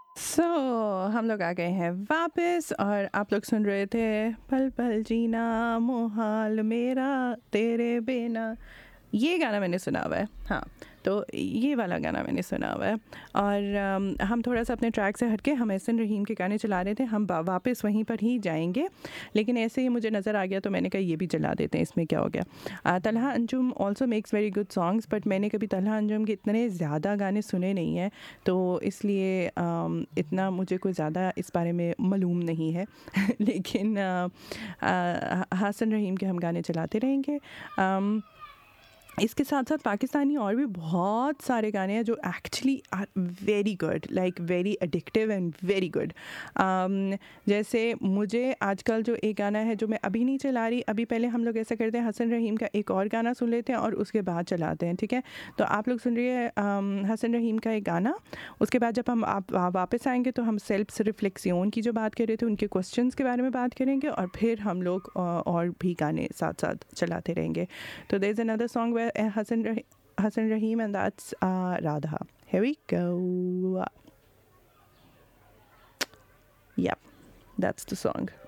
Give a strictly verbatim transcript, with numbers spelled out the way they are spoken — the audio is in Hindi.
सो so, हम लोग आ गए हैं वापस और आप लोग सुन रहे थे पल पल जीना मोहाल मेरा तेरे बिना। ये गाना मैंने सुना हुआ है। हाँ, तो ये वाला गाना मैंने सुना हुआ है। और अम, हम थोड़ा सा अपने ट्रैक से हटके हम एहसन रहीम के गाने चला रहे थे। हम वा- वापस वहीं पर ही जाएंगे, लेकिन ऐसे ही मुझे नज़र आ गया तो मैंने कहा ये भी चला देते हैं, इसमें क्या हो गया। आ, Talha Anjum also makes very good songs, but मैंने कभी तलहा अंजुम के इतने ज़्यादा गाने सुने नहीं हैं, तो इसलिए अम, इतना मुझे कोई ज़्यादा इस बारे में मालूम नहीं है। लेकिन आ, आ, हसन रहीम के हम गाने चलाते रहेंगे। अम, इसके साथ साथ पाकिस्तानी और भी बहुत सारे गाने हैं जो actually are very good, like very addictive and very good. जैसे मुझे आजकल जो एक गाना है जो मैं अभी नहीं चला रही, अभी पहले हम लोग ऐसा करते हैं हसन रहीम का एक और गाना सुन लेते हैं और उसके बाद चलाते हैं, ठीक है। तो आप लोग सुन रही है अम, हसन रहीम का एक गाना, उसके बाद जब हम आप वा- वापस आएंगे तो हम सेल्फ रिफ्लेक्सियोन की जो बात कर रहे थे उनके क्वेश्चंस के बारे में बात करेंगे, और फिर हम लोग अ, और भी गाने साथ साथ चलाते रहेंगे। So there's another song where uh, Hassan, Rah- Hassan Rahim, and that's uh, Radha. Here we go. Yep, that's the song.